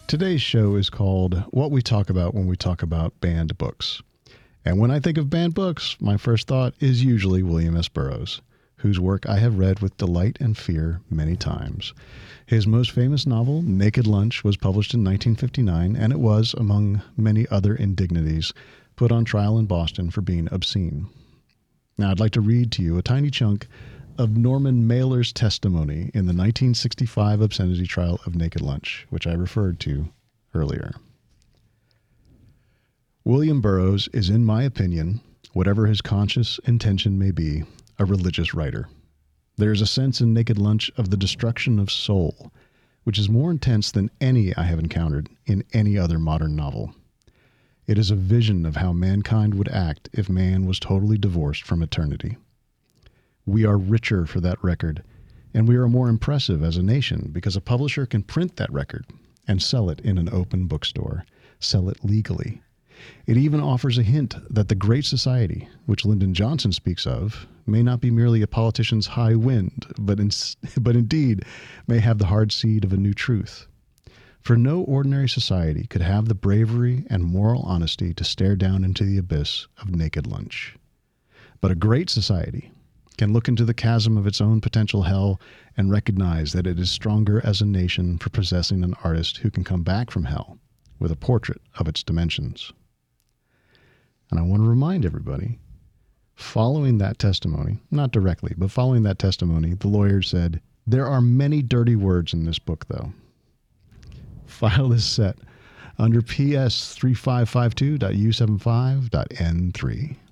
Today's show is called What We Talk About When We Talk About Banned Books. And when I think of banned books, my first thought is usually William S. Burroughs, whose work I have read with delight and fear many times. His most famous novel, Naked Lunch, was published in 1959, and it was, among many other indignities, put on trial in Boston for being obscene. Now, I'd like to read to you a tiny chunk of Norman Mailer's testimony in the 1965 obscenity trial of Naked Lunch, which I referred to earlier. William Burroughs is, in my opinion, whatever his conscious intention may be, a religious writer. There is a sense in Naked Lunch of the destruction of soul, which is more intense than any I have encountered in any other modern novel. It is a vision of how mankind would act if man was totally divorced from eternity. We are richer for that record, and we are more impressive as a nation because a publisher can print that record and sell it in an open bookstore, sell it legally. It even offers a hint that the Great Society, which Lyndon Johnson speaks of, may not be merely a politician's high wind, but indeed may have the hard seed of a new truth. For no ordinary society could have the bravery and moral honesty to stare down into the abyss of Naked Lunch. But a great society can look into the chasm of its own potential hell and recognize that it is stronger as a nation for possessing an artist who can come back from hell with a portrait of its dimensions. And I want to remind everybody, following that testimony, not directly, but following that testimony, the lawyer said, "There are many dirty words in this book, though." File is set under PS3552.U75.N3.